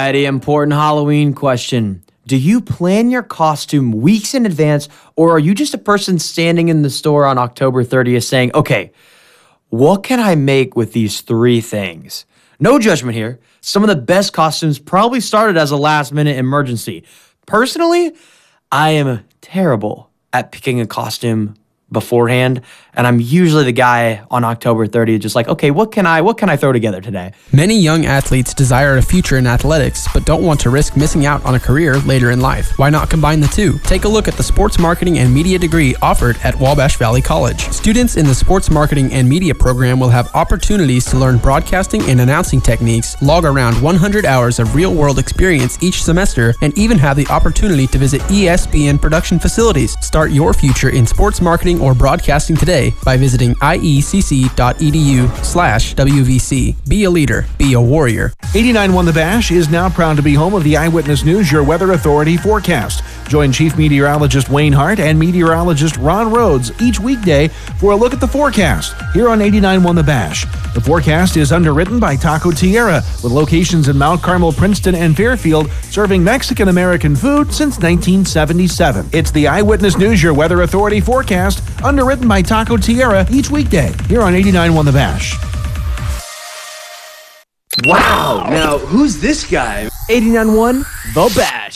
Alrighty, important Halloween question. Do you plan your costume weeks in advance, or are you just a person standing in the store on October 30th saying, okay, what can I make with these three things? No judgment here. Some of the best costumes probably started as a last-minute emergency. Personally, I am terrible at picking a costume beforehand, and I'm usually the guy on October 30th just like, okay, what can I throw together today? Many young athletes desire a future in athletics, but don't want to risk missing out on a career later in life. Why not combine the two? Take a look at the sports marketing and media degree offered at Wabash Valley College. Students in the sports marketing and media program will have opportunities to learn broadcasting and announcing techniques, log around 100 hours of real-world experience each semester, and even have the opportunity to visit ESPN production facilities. Start your future in sports marketing or broadcasting today by visiting iecc.edu/WVC. Be a leader. Be a warrior. 89.1 The Bash is now proud to be home of the Eyewitness News Your Weather Authority forecast. Join Chief Meteorologist Wayne Hart and Meteorologist Ron Rhodes each weekday for a look at the forecast here on 89.1 The Bash. The forecast is underwritten by Taco Tierra, with locations in Mount Carmel, Princeton, and Fairfield, serving Mexican-American food since 1977. It's the Eyewitness News Your Weather Authority forecast, underwritten by Taco Tierra each weekday here on 89.1 The Bash. Wow, now who's this guy? 89.1 The Bash.